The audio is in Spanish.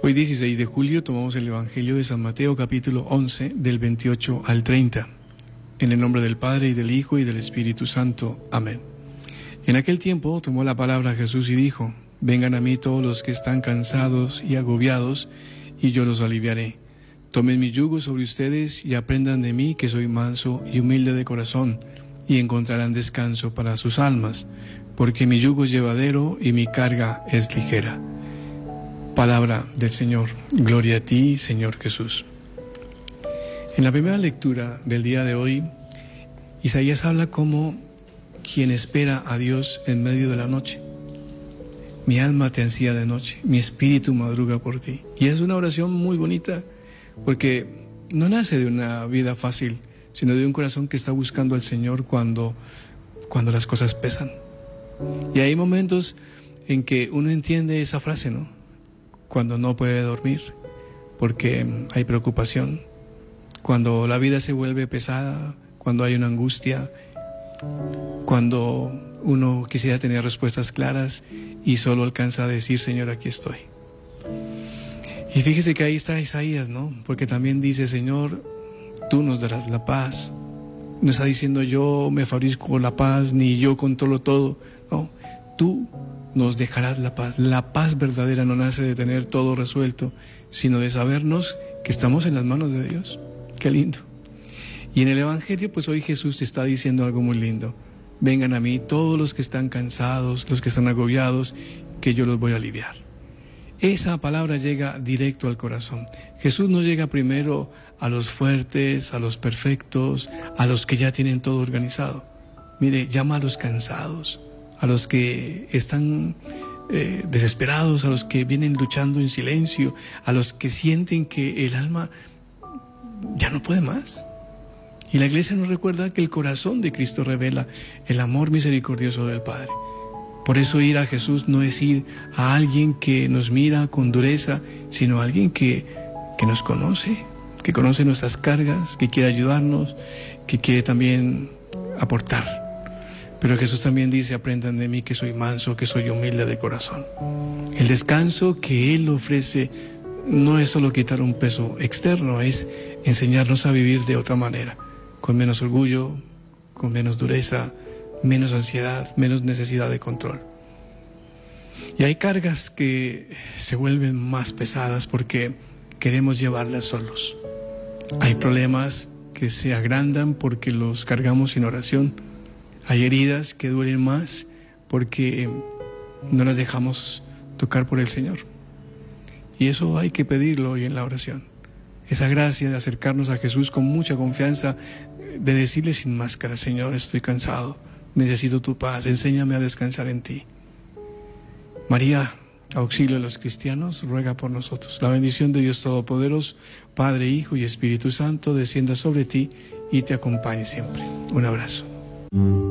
Hoy 16 de julio tomamos el Evangelio de San Mateo capítulo 11 del 28 al 30. En el nombre del Padre y del Hijo y del Espíritu Santo. Amén. En aquel tiempo tomó la palabra Jesús y dijo: Vengan a mí todos los que están cansados y agobiados, y yo los aliviaré. Tomen mi yugo sobre ustedes y aprendan de mí, que soy manso y humilde de corazón, y encontrarán descanso para sus almas, porque mi yugo es llevadero y mi carga es ligera. Palabra del Señor. Gloria a ti, Señor Jesús. En la primera lectura del día de hoy, Isaías habla como quien espera a Dios en medio de la noche. Mi alma te ansía de noche, mi espíritu madruga por ti. Y es una oración muy bonita, porque no nace de una vida fácil, sino de un corazón que está buscando al Señor cuando las cosas pesan. Y hay momentos en que uno entiende esa frase, ¿no? Cuando no puede dormir, porque hay preocupación, cuando la vida se vuelve pesada, cuando hay una angustia, cuando uno quisiera tener respuestas claras y solo alcanza a decir: Señor, aquí estoy. Y fíjese que ahí está Isaías, ¿no? Porque también dice: Señor, tú nos darás la paz. No está diciendo yo me fabrico la paz, ni yo controlo todo. No, tú nos dejarás la paz. La paz verdadera no nace de tener todo resuelto, sino de sabernos que estamos en las manos de Dios. Qué lindo. Y en el Evangelio, pues hoy Jesús te está diciendo algo muy lindo. Vengan a mí todos los que están cansados, los que están agobiados, que yo los voy a aliviar. Esa palabra llega directo al corazón. Jesús no llega primero a los fuertes, a los perfectos, a los que ya tienen todo organizado. Mire, llama a los cansados, a los que están desesperados, a los que vienen luchando en silencio, a los que sienten que el alma ya no puede más. Y la Iglesia nos recuerda que el corazón de Cristo revela el amor misericordioso del Padre. Por eso ir a Jesús no es ir a alguien que nos mira con dureza, sino a alguien que nos conoce, que conoce nuestras cargas, que quiere ayudarnos, que quiere también aportar. Pero Jesús también dice: aprendan de mí, que soy manso, que soy humilde de corazón. El descanso que Él ofrece no es solo quitar un peso externo, es enseñarnos a vivir de otra manera, con menos orgullo, con menos dureza, menos ansiedad, menos necesidad de control. Y hay cargas que se vuelven más pesadas porque queremos llevarlas solos. Hay problemas que se agrandan porque los cargamos sin oración. Hay heridas que duelen más porque no las dejamos tocar por el Señor. Y eso hay que pedirlo hoy en la oración. Esa gracia de acercarnos a Jesús con mucha confianza, de decirle sin máscara: Señor, estoy cansado, necesito tu paz, enséñame a descansar en ti. María, auxilio de los cristianos, ruega por nosotros. La bendición de Dios Todopoderoso, Padre, Hijo y Espíritu Santo, descienda sobre ti y te acompañe siempre. Un abrazo.